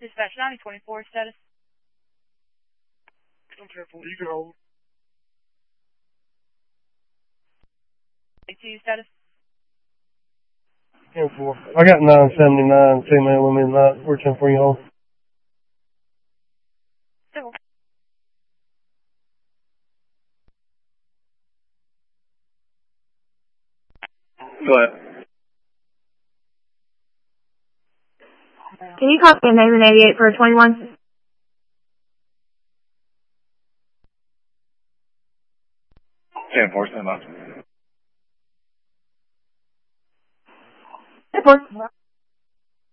Dispatch 9024 status. I'm careful, you can hold. AT status. 10-4. I got 979 female in midnight. We're 10-4, you hold. Civil. Go ahead. Can you copy a name 88 for 21? Ten four, stand by. 10-4.